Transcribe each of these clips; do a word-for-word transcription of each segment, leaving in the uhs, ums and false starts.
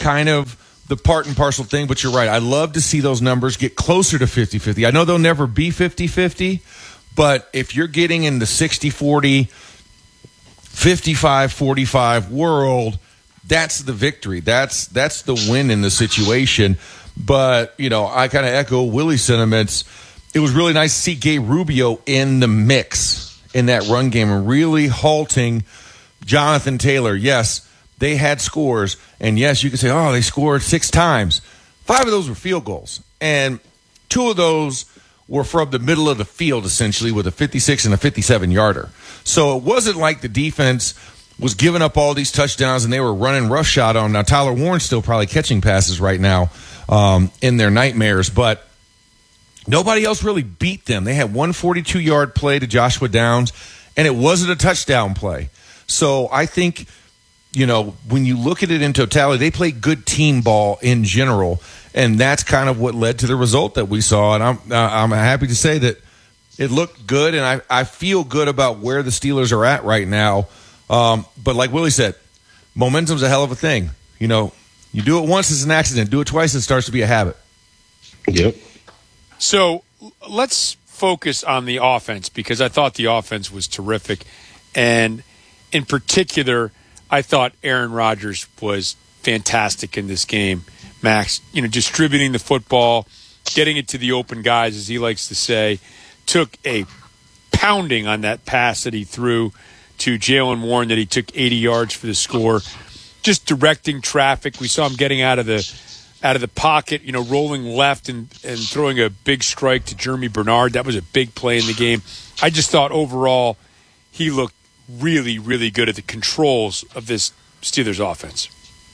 kind of the part and parcel thing, but you're right. I love to see those numbers get closer to fifty-fifty. I know they'll never be fifty-fifty, but if you're getting in the sixty forty, fifty-five forty-five world, that's the victory. That's that's the win in the situation. But, you know, I kind of echo Willie's sentiments. It was really nice to see Gabe Rubio in the mix in that run game and really halting Jonathan Taylor. Yes, they had scores, and yes, you could say, oh, they scored six times. Five of those were field goals, and two of those were from the middle of the field, essentially, with a fifty-six and a fifty-seven-yarder. So it wasn't like the defense was giving up all these touchdowns and they were running roughshod on. Now, Tyler Warren's still probably catching passes right now um, in their nightmares, but nobody else really beat them. They had one forty-two-yard play to Joshua Downs, and it wasn't a touchdown play. So I think, you know, when you look at it in totality, they played good team ball in general, and that's kind of what led to the result that we saw. And I'm uh, I'm happy to say that it looked good, and I, I feel good about where the Steelers are at right now. Um, but like Willie said, momentum's a hell of a thing. You know, you do it once, it's an accident. Do it twice, it starts to be a habit. Yep. So let's focus on the offense, because I thought the offense was terrific. And in particular, I thought Aaron Rodgers was fantastic in this game. Max, you know, distributing the football, getting it to the open guys, as he likes to say, took a pounding on that pass that he threw to Jaylen Warren that he took eighty yards for the score. Just directing traffic. We saw him getting out of the out of the pocket, you know, rolling left and, and throwing a big strike to Jeremy Bernard. That was a big play in the game. I just thought overall he looked really, really good at the controls of this Steelers offense.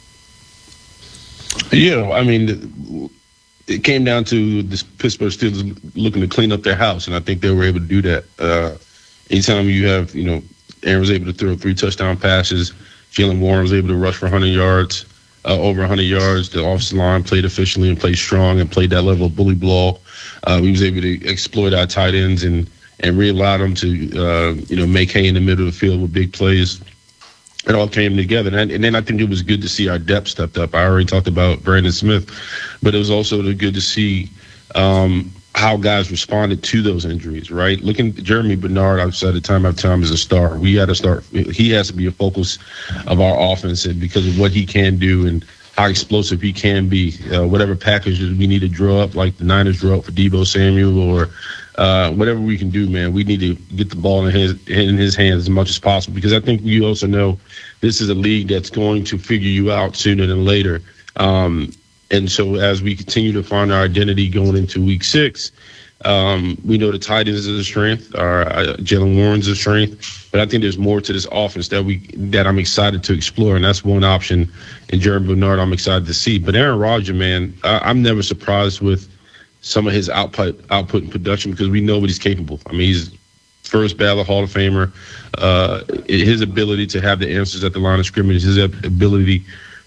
Yeah, I mean, it came down to the Pittsburgh Steelers looking to clean up their house, and I think they were able to do that. Uh, anytime you have, you know, Aaron was able to throw three touchdown passes, Jaylen Warren was able to rush for one hundred yards, uh, over one hundred yards. The offensive line played efficiently and played strong and played that level of bully ball. Uh, we was able to exploit our tight ends and and really allowed them to, uh, you know, make hay in the middle of the field with big plays. It all came together. And, and then I think it was good to see our depth stepped up. I already talked about Brandon Smith, but it was also good to see um, how guys responded to those injuries, right? Looking at Jeremy Bernard, I've said it time after time, as a star. We got to start. He has to be a focus of our offense, and because of what he can do and how explosive he can be. Uh, whatever packages we need to draw up, like the Niners draw up for Deebo Samuel, or uh, whatever we can do, man, we need to get the ball in his in his hands as much as possible, because I think we also know this is a league that's going to figure you out sooner than later. Um, and so as we continue to find our identity going into week six, um, we know the tight ends is a strength, our uh, Jaylen Warren's a strength, but I think there's more to this offense that we that I'm excited to explore, and that's one option in Jeremy Bernard I'm excited to see. But Aaron Rodgers, man, I, I'm never surprised with some of his output, output and production, because we know what he's capable. I mean, he's first ballot Hall of Famer. Uh, his ability to have the answers at the line of scrimmage, his ability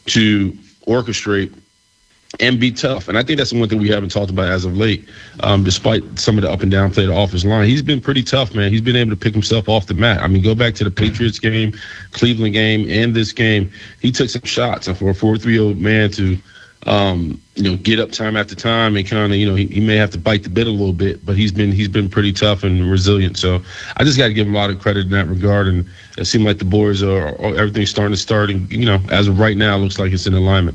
to orchestrate and be tough. And I think that's the one thing we haven't talked about as of late, um, despite some of the up and down play off his line. He's been pretty tough, man. He's been able to pick himself off the mat. I mean, go back to the Patriots game, Cleveland game, and this game. He took some shots. And for a four three old man to, um, you know, get up time after time and kind of, you know, he, he may have to bite the bit a little bit, but he's been he's been pretty tough and resilient. So I just got to give him a lot of credit in that regard. And it seemed like the boys are, are everything's starting to start. And, you know, as of right now, it looks like it's in alignment.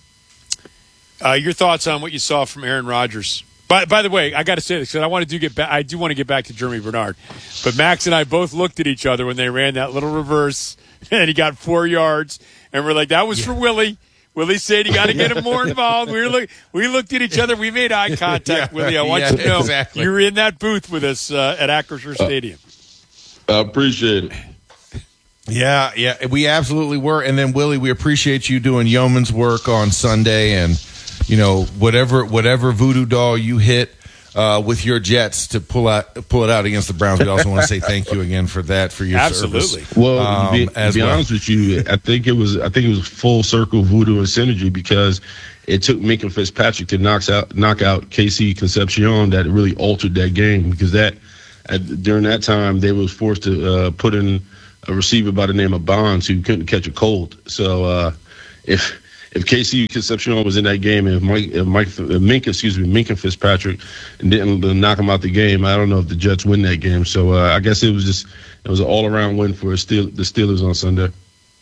Uh, your thoughts on what you saw from Aaron Rodgers? By, by the way, I got to say this, because I want to do get back. I do want to get back to Jeremy Bernard, but Max and I both looked at each other when they ran that little reverse, and he got four yards, and we're like, "That was yeah. for Willie." Willie said, "You got to get him more involved." We were look, we looked at each other. We made eye contact. yeah, Willie, I want yeah, you to know exactly. you were in that booth with us uh, at Acrisure Stadium. I uh, appreciate it. Yeah, yeah, we absolutely were. And then Willie, we appreciate you doing yeoman's work on Sunday, and you know, whatever whatever voodoo doll you hit uh, with your Jets to pull out pull it out against the Browns. We also want to say thank you again for that, for your Absolutely. service. Well, um, to be, to be well. honest with you, I think it was I think it was full circle voodoo and synergy, because it took Minka Fitzpatrick to knock out knock out K C Concepcion that really altered that game, because that at, during that time they was forced to uh, put in a receiver by the name of Bonds who couldn't catch a cold. So uh, if if Casey Concepcion was in that game, and if Mike, if Mike, if Minkah, excuse me, Minkah Fitzpatrick didn't knock him out the game, I don't know if the Jets win that game. So uh, I guess it was just it was an all around win for Steel, the Steelers on Sunday.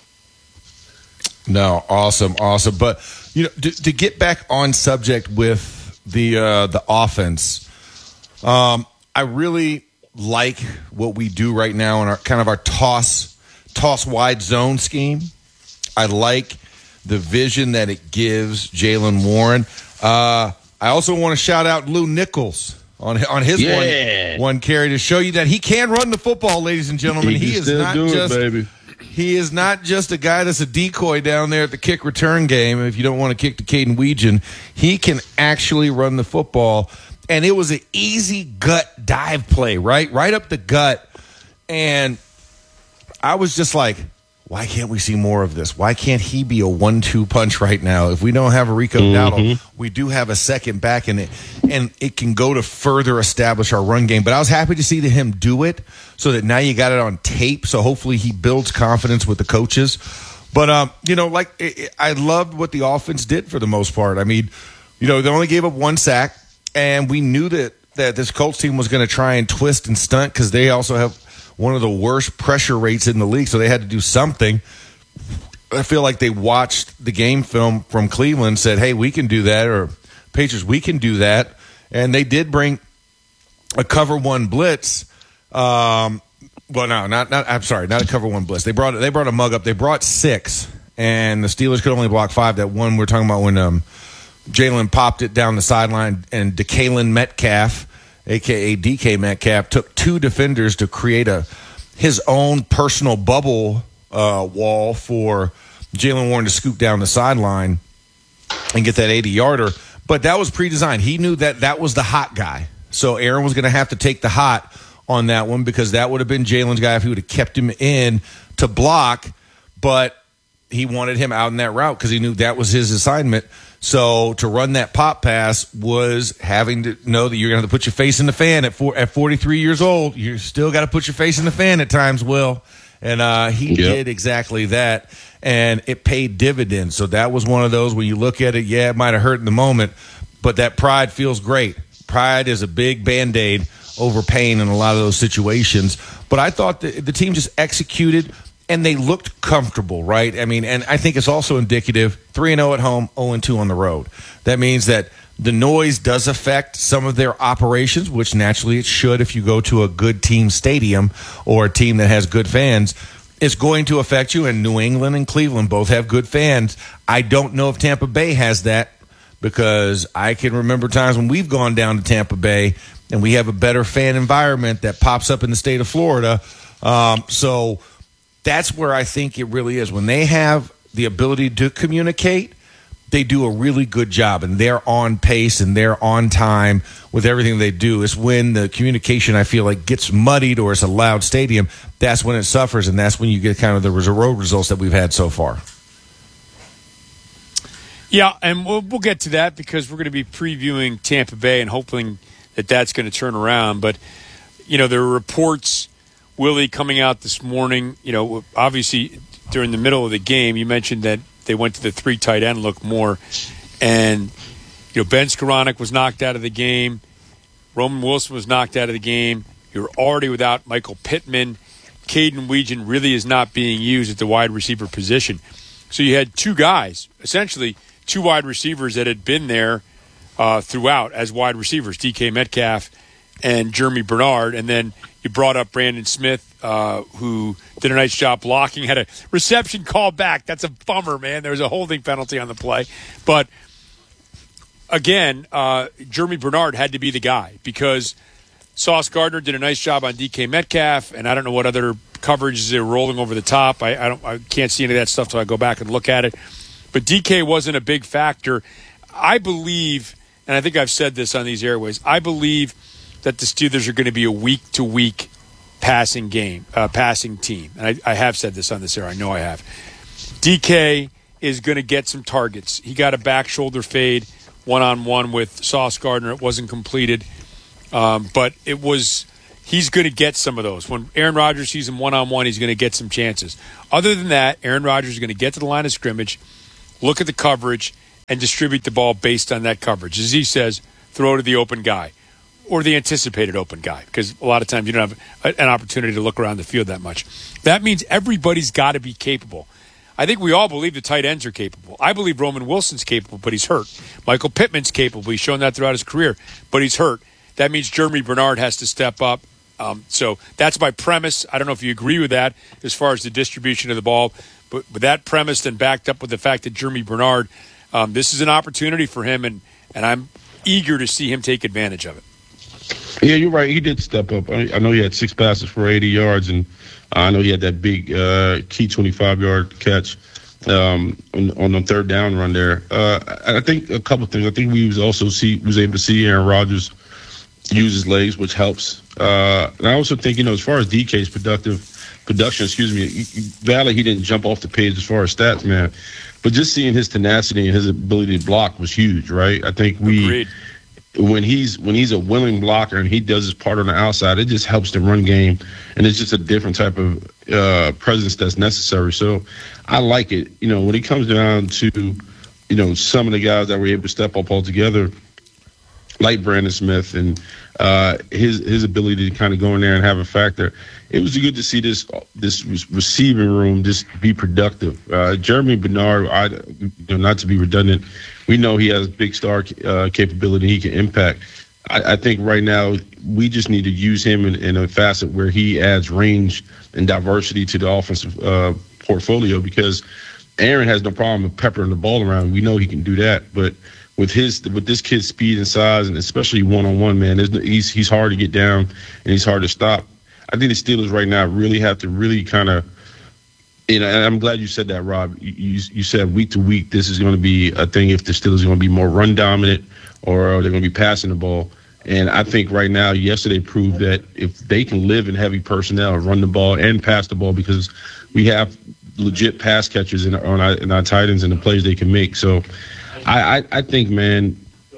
No, awesome, awesome. But you know, to, to get back on subject with the uh, the offense, um, I really like what we do right now in our kind of our toss toss wide zone scheme. I like the vision that it gives Jaylen Warren. Uh, I also want to shout out Lou Nichols on on his yeah. one, one carry to show you that he can run the football, ladies and gentlemen. He, he is not just it, baby. He is not just a guy that's a decoy down there at the kick return game. If you don't want to kick to Caden Weegan, he can actually run the football. And it was an easy gut dive play, right? Right up the gut. And I was just like, why can't we see more of this? Why can't he be a one two punch right now? If we don't have a Rico mm-hmm. Dowdle, we do have a second back in it, and it can go to further establish our run game. But I was happy to see him do it so that now you got it on tape. So hopefully he builds confidence with the coaches. But, um, you know, like it, it, I loved what the offense did for the most part. I mean, you know, they only gave up one sack, and we knew that, that this Colts team was going to try and twist and stunt because they also have one of the worst pressure rates in the league, so they had to do something. I feel like they watched the game film from Cleveland, said, hey, we can do that, or Patriots, we can do that. And they did bring a cover one blitz. Um, well, no, not, not I'm sorry, not a cover one blitz. They brought they brought a mug up. They brought six, and the Steelers could only block five. That one we're talking about when um, Jalen popped it down the sideline, and DeKalen Metcalf, a k a. D K Metcalf, took two defenders to create a his own personal bubble uh, wall for Jaylen Warren to scoop down the sideline and get that eighty-yarder. But that was pre-designed. He knew that that was the hot guy. So Aaron was going to have to take the hot on that one because that would have been Jalen's guy if he would have kept him in to block. But he wanted him out in that route because he knew that was his assignment. So to run that pop pass was having to know that you're going to have to put your face in the fan at four, at forty-three years old. You still got to put your face in the fan at times, Will. And uh, he yep. did exactly that, and it paid dividends. So that was one of those when you look at it, yeah, it might have hurt in the moment, but that pride feels great. Pride is a big Band-Aid over pain in a lot of those situations. But I thought the, the team just executed, and they looked comfortable, right? I mean, and I think it's also indicative, three and oh at home, oh and two on the road. That means that the noise does affect some of their operations, which naturally it should if you go to a good team stadium or a team that has good fans. It's going to affect you, and New England and Cleveland both have good fans. I don't know if Tampa Bay has that because I can remember times when we've gone down to Tampa Bay and we have a better fan environment that pops up in the state of Florida. Um, so that's where I think it really is. When they have the ability to communicate, they do a really good job, and they're on pace and they're on time with everything they do. It's when the communication, I feel like, gets muddied or it's a loud stadium, that's when it suffers, and that's when you get kind of the road results that we've had so far. Yeah, and we'll, we'll get to that because we're going to be previewing Tampa Bay and hoping that that's going to turn around. But, you know, there are reports, Willie, coming out this morning, you know, obviously during the middle of the game, you mentioned that they went to the three tight end look more. And, you know, Ben Skoranek was knocked out of the game. Roman Wilson was knocked out of the game. You're already without Michael Pittman. Caden Weegan really is not being used at the wide receiver position. So you had two guys, essentially two wide receivers that had been there uh, throughout as wide receivers, D K Metcalf and Jeremy Bernard. And then you brought up Brandon Smith, uh, who did a nice job blocking, had a reception call back. That's a bummer, man. There was a holding penalty on the play. But, again, uh, Jeremy Bernard had to be the guy because Sauce Gardner did a nice job on D K Metcalf, and I don't know what other coverages they were rolling over the top. I, I don't, I can't see any of that stuff until I go back and look at it. But D K wasn't a big factor. I believe, and I think I've said this on these airways, I believe that the Steelers are going to be a week-to-week passing game, uh, passing team. And I, I have said this on this air. I know I have. D K is going to get some targets. He got a back shoulder fade one-on-one with Sauce Gardner. It wasn't completed, um, but it was. He's going to get some of those. When Aaron Rodgers sees him one-on-one, he's going to get some chances. Other than that, Aaron Rodgers is going to get to the line of scrimmage, look at the coverage, and distribute the ball based on that coverage. As he says, throw to the open guy or the anticipated open guy, because a lot of times you don't have a, an opportunity to look around the field that much. That means everybody's got to be capable. I think we all believe the tight ends are capable. I believe Roman Wilson's capable, but he's hurt. Michael Pittman's capable. He's shown that throughout his career, but he's hurt. That means Jeremy Bernard has to step up. Um, so that's my premise. I don't know if you agree with that as far as the distribution of the ball, but with that premise then backed up with the fact that Jeremy Bernard, um, this is an opportunity for him, and, and I'm eager to see him take advantage of it. Yeah, you're right. He did step up. I, I know he had six passes for eighty yards, and I know he had that big uh, key twenty-five-yard catch um, on, on the third down run there. Uh, I think a couple of things. I think we was also see was able to see Aaron Rodgers use his legs, which helps. Uh, and I also think, you know, as far as D K's productive production, excuse me, Valley, he didn't jump off the page as far as stats, man. But just seeing his tenacity and his ability to block was huge, right? I think we. Agreed. When he's when he's a willing blocker and he does his part on the outside, it just helps the run game, and it's just a different type of uh, presence that's necessary. So I like it. You know, when it comes down to, you know, some of the guys that were able to step up altogether, like Brandon Smith and uh, his his ability to kind of go in there and have a factor, it was good to see this this receiving room just be productive. Uh, Jeremy Bernard, I, you know, not to be redundant, we know he has big star uh, capability. He can impact. I, I think right now we just need to use him in, in a facet where he adds range and diversity to the offensive uh, portfolio, because Aaron has no problem with peppering the ball around. We know he can do that, but with his with this kid's speed and size, and especially one on one, man, no, he's he's hard to get down and he's hard to stop. I think the Steelers right now really have to really kind of, you know, and I'm glad you said that, Rob. You, you, you said week to week this is going to be a thing if the Steelers are going to be more run dominant or they're going to be passing the ball. And I think right now, yesterday proved that if they can live in heavy personnel, run the ball and pass the ball, because we have legit pass catchers in our, on our, in our tight ends and the plays they can make. So I, I, I think, man,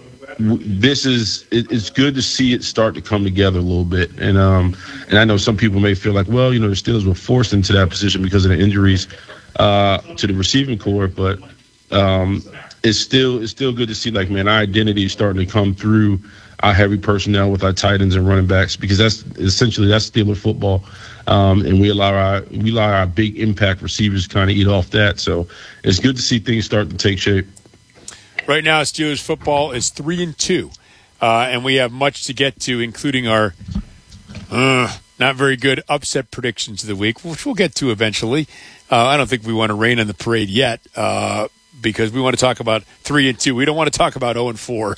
this is it, it's good to see it start to come together a little bit. And um and I know some people may feel like, well, you know, the Steelers were forced into that position because of the injuries uh to the receiving corps, but um it's still it's still good to see, like, man, our identity is starting to come through our heavy personnel with our tight ends and running backs, because that's essentially that's Steeler football. Um and we allow our we allow our big impact receivers to kind of eat off that. So it's good to see things start to take shape. Right now, Steelers football is three and two, uh, and we have much to get to, including our uh, not very good upset predictions of the week, which we'll get to eventually. Uh, I don't think we want to rain on the parade yet, uh, because we want to talk about three and two. We don't want to talk about zero and four.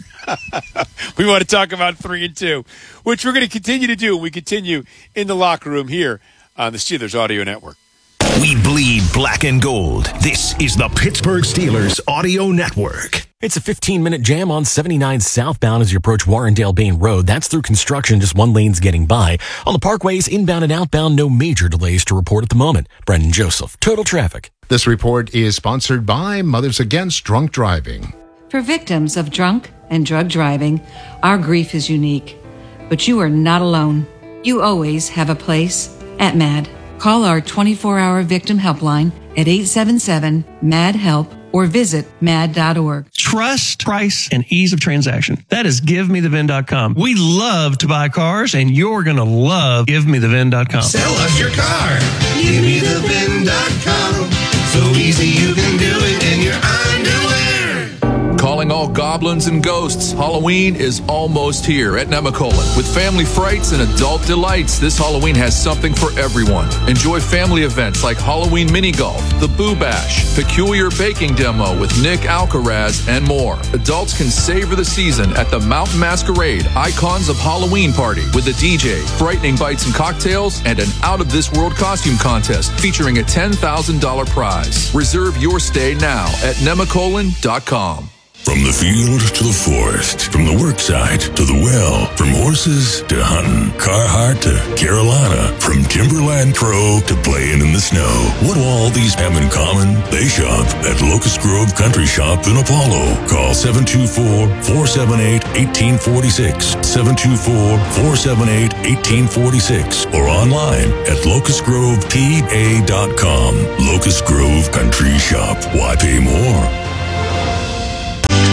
We want to talk about three and two, which we're going to continue to do. We continue in the locker room here on the Steelers Audio Network. We bleed black and gold. This is the Pittsburgh Steelers Audio Network. It's a fifteen-minute jam on seventy-nine southbound as you approach Warrendale Bain Road. That's through construction, just one lane's getting by. On the parkways, inbound and outbound, no major delays to report at the moment. Brendan Joseph, Total Traffic. This report is sponsored by Mothers Against Drunk Driving. For victims of drunk and drug driving, our grief is unique. But you are not alone. You always have a place at MAD. Call our twenty-four hour victim helpline at eight seven seven, M A D, HELP or visit mad dot org. Trust, price, and ease of transaction. That is give me the vin dot com. We love to buy cars, and you're going to love give me the vin dot com. Sell us your car. give me the vin dot com. So easy you can do it in your underwear. Calling all goblins and ghosts, Halloween is almost here at Nemacolin. With family frights and adult delights, this Halloween has something for everyone. Enjoy family events like Halloween mini golf, the Boo Bash, peculiar baking demo with Nick Alcaraz, and more. Adults can savor the season at the Mountain Masquerade Icons of Halloween Party with a D J, frightening bites and cocktails, and an out-of-this-world costume contest featuring a ten thousand dollars prize. Reserve your stay now at nemacolin dot com. From the field to the forest, from the worksite to the well, from horses to hunting, Carhartt to Carolina, from Timberland Pro to playing in the snow. What do all these have in common? They shop at Locust Grove Country Shop in Apollo. Call seven two four, four seven eight, one eight four six, seven two four, four seven eight, one eight four six, or online at locust grove p a dot com. Locust Grove Country Shop. Why pay more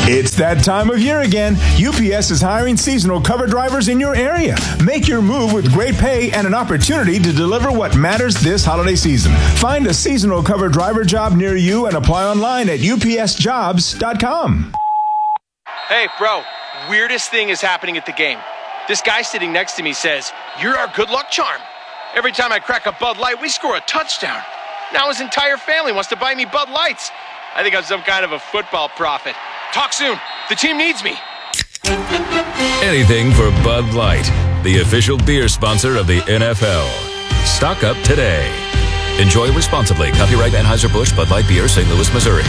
It's that time of year again. U P S is hiring seasonal cover drivers in your area. Make your move with great pay and an opportunity to deliver what matters this holiday season. Find a seasonal cover driver job near you and apply online at U P S jobs dot com. Hey, bro, weirdest thing is happening at the game. This guy sitting next to me says, "You're our good luck charm." Every time I crack a Bud Light, we score a touchdown. Now his entire family wants to buy me Bud Lights. I think I'm some kind of a football prophet. Talk soon. The team needs me. Anything for Bud Light, the official beer sponsor of the N F L. Stock up today. Enjoy responsibly. Copyright Anheuser-Busch Bud Light Beer, Saint Louis, Missouri.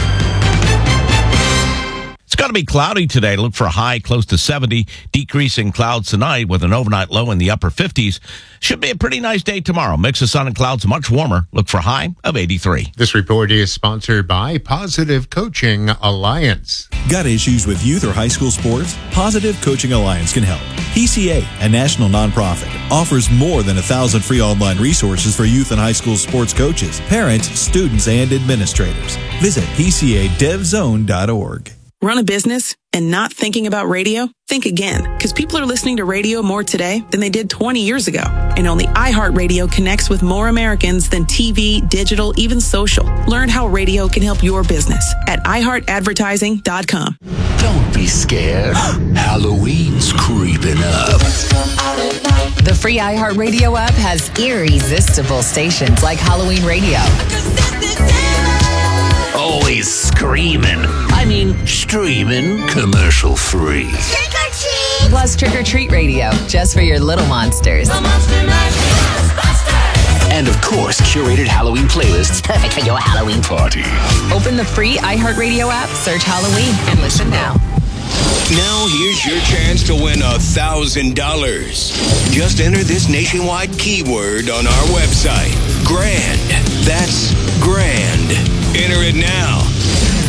It's going to be cloudy today. Look for a high close to seventy. Decreasing clouds tonight with an overnight low in the upper fifties. Should be a pretty nice day tomorrow. Mix of sun and clouds, much warmer. Look for a high of eighty-three. This report is sponsored by Positive Coaching Alliance. Got issues with youth or high school sports? Positive Coaching Alliance can help. P C A, a national nonprofit, offers more than a thousand free online resources for youth and high school sports coaches, parents, students, and administrators. Visit P C A dev zone dot org. Run a business and not thinking about radio? Think again, because people are listening to radio more today than they did twenty years ago. And only iHeartRadio connects with more Americans than T V, digital, even social. Learn how radio can help your business at i heart advertising dot com. Don't be scared. Halloween's creeping up. The free iHeartRadio app has irresistible stations like Halloween Radio. Always screaming. I mean, streaming commercial free. Trick or treat! Plus Trick or Treat Radio, just for your little monsters. And of course, curated Halloween playlists perfect for your Halloween party. Open the free iHeartRadio app, search Halloween, and listen now. Now here's your chance to win a thousand dollars. Just enter this nationwide keyword on our website. Grand. That's grand. Enter it now